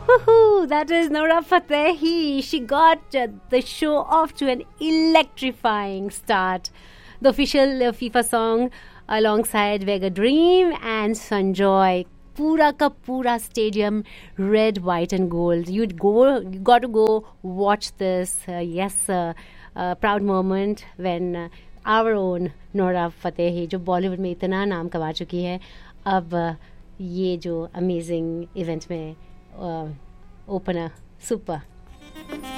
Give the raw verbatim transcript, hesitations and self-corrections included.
Woohoo! That is Nora Fatehi. She got uh, the show off to an electrifying start. The official uh, FIFA song alongside Vega Dream and Sanjoy. Pura ka pura stadium, red, white and gold. You'd go, you got to go watch this. Uh, yes, uh, uh, proud moment when uh, our own Nora Fatehi, जो बॉलीवुड में इतना नाम कमा चुकी है, अब uh, ये जो अमेजिंग इवेंट में ओपनर सुपर